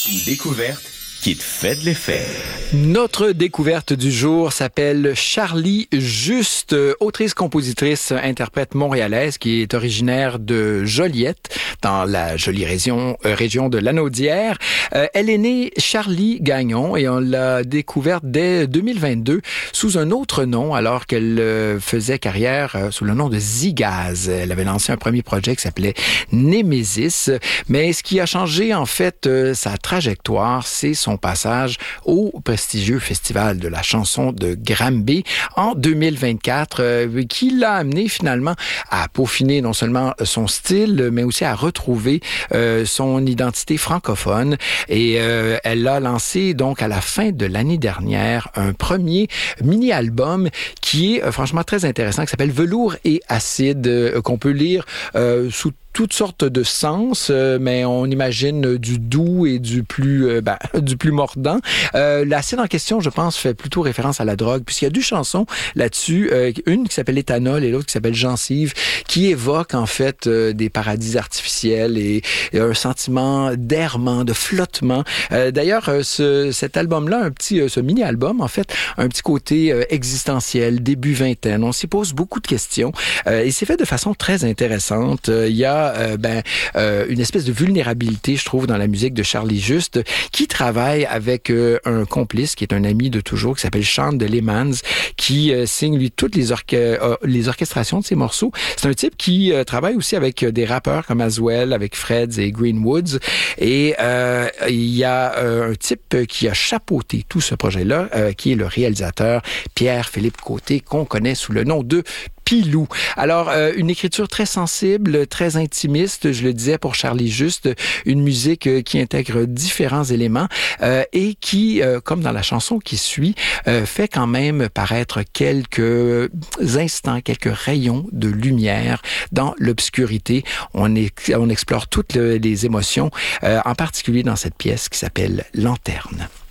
Une découverte qui te fait de l'effet. Notre découverte du jour s'appelle Charlie Juste, autrice-compositrice, interprète montréalaise qui est originaire de Joliette, dans la jolie région de Lanaudière. Elle est née Charlie Gagnon et on l'a découverte dès 2022 sous un autre nom alors qu'elle faisait carrière sous le nom de Zigaz. Elle avait lancé un premier projet qui s'appelait Némésis, mais ce qui a changé en fait sa trajectoire, c'est son passage au prestigieux festival de la chanson de Granby en 2024 qui l'a amené finalement à peaufiner non seulement son style mais aussi à retrouver son identité francophone et elle a lancé donc à la fin de l'année dernière un premier mini-album qui est franchement très intéressant qui s'appelle Velours et acide qu'on peut lire sous toutes sortes de sens, mais on imagine du doux et du plus mordant. L'acide en question, je pense, fait plutôt référence à la drogue, puisqu'il y a deux chansons là-dessus, une qui s'appelle Éthanol et l'autre qui s'appelle Gencive, qui évoquent en fait des paradis artificiels et un sentiment d'errement, de flottement. D'ailleurs, cet album-là, ce mini-album, en fait, un petit côté existentiel, début vingtaine. On s'y pose beaucoup de questions et c'est fait de façon très intéressante. Il y a une espèce de vulnérabilité, je trouve, dans la musique de Charlie Juste, qui travaille avec un complice, qui est un ami de toujours, qui s'appelle Sean de Lemans, qui signe, lui, toutes les orchestrations de ses morceaux. C'est un type qui travaille aussi avec des rappeurs comme Aswell, avec Freds et Greenwoods. Et il y a un type qui a chapeauté tout ce projet-là, qui est le réalisateur Pierre-Philippe Côté, qu'on connaît sous le nom de Pilou. Alors, une écriture très sensible, très intimiste, je le disais pour Charlie Juste, une musique qui intègre différents éléments et qui, comme dans la chanson qui suit, fait quand même paraître quelques instants, quelques rayons de lumière dans l'obscurité. On explore toutes les émotions, en particulier dans cette pièce qui s'appelle Lanterne.